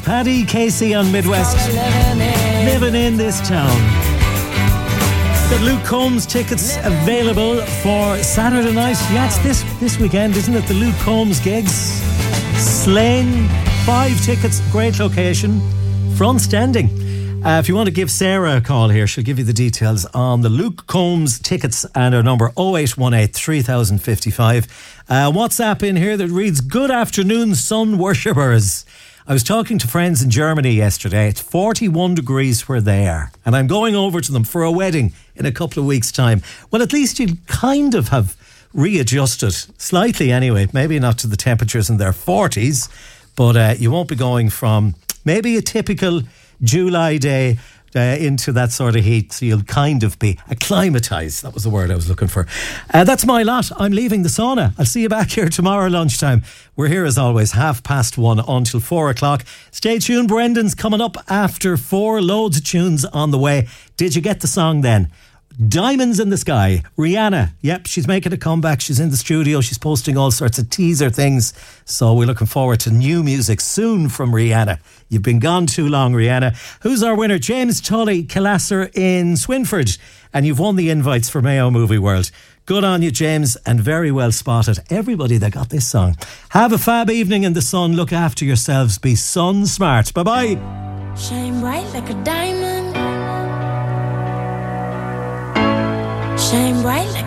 Paddy Casey on Midwest. Living in this town. Got Luke Combs tickets available for Saturday night. Yeah, it's this weekend, isn't it? The Luke Combs gigs. Slane, 5 tickets, great location. Front standing. If you want to give Sarah a call here, she'll give you the details on the Luke Combs tickets and her number 0818 3055. WhatsApp in here that reads, "Good afternoon, sun worshippers. I was talking to friends in Germany yesterday. It's 41 degrees where they are, and I'm going over to them for a wedding in a couple of weeks' time. Well, at least you'll kind of have readjusted, slightly anyway, maybe not to the temperatures in their 40s, but you won't be going from maybe a typical July day into that sort of heat, so you'll kind of be acclimatised. That was the word I was looking for. That's my lot. I'm leaving the sauna. I'll see you back here tomorrow lunchtime. We're here as always 1:30 until 4 o'clock. Stay tuned. Brendan's coming up after 4. Loads of tunes on the way. Did you get the song then? Diamonds in the Sky, Rihanna. Yep, she's making a comeback. She's in the studio. She's posting all sorts of teaser things. So we're looking forward to new music soon from Rihanna. You've been gone too long, Rihanna. Who's our winner? James Tully, Killasser in Swinford. And you've won the invites for Mayo Movie World. Good on you, James, and very well spotted. Everybody that got this song. Have a fab evening in the sun. Look after yourselves. Be sun smart. Bye-bye. Shine bright like a diamond. Shine bright like